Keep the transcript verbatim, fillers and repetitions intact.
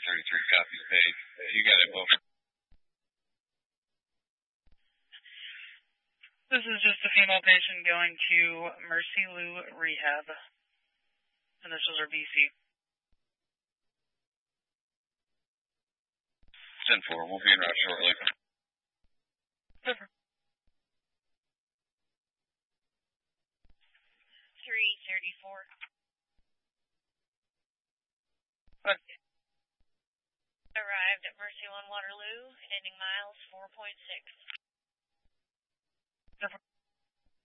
thirty-three copies paid. You got it, folks. This is just a female patient going to Mercy Lou Rehab. Initials are B C. ten four, we'll be en route shortly. Over. three thirty-four. Okay. Arrived at Mercy One Waterloo, ending miles four point six. Over.